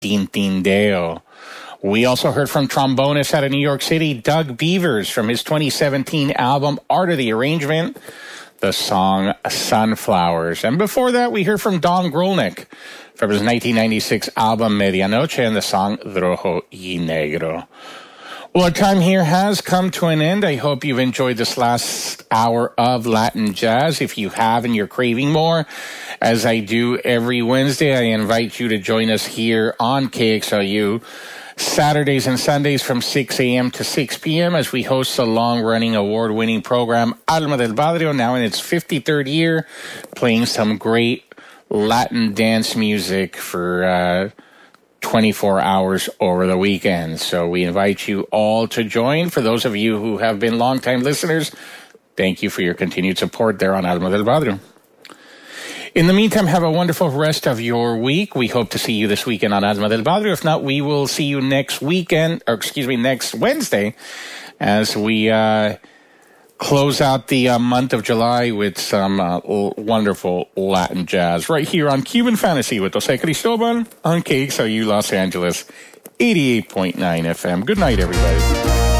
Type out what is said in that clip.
Tintindeo. We also heard from trombonist out of New York City, Doug Beavers, from his 2017 album, Art of the Arrangement, the song Sunflowers. And before that, we heard from Don Grolnick from his 1996 album, Medianoche, and the song Rojo y Negro. Well, our time here has come to an end. I hope you've enjoyed this last hour of Latin Jazz. If you have and you're craving more, as I do every Wednesday, I invite you to join us here on KXLU Saturdays and Sundays from 6 a.m. to 6 p.m. as we host the long-running award-winning program Alma del Barrio, now in its 53rd year, playing some great Latin dance music for 24 hours over the weekend. So we invite you all to join. For those of you who have been longtime listeners, thank you for your continued support there on Alma del Barrio. In the meantime, have a wonderful rest of your week. We hope to see you this weekend on Alma del Barrio. If not, we will see you next Wednesday, as we close out the month of July with some wonderful Latin jazz right here on Cuban Fantasy with Jose Cristobal on KXLU Los Angeles 88.9 FM. Good night, everybody.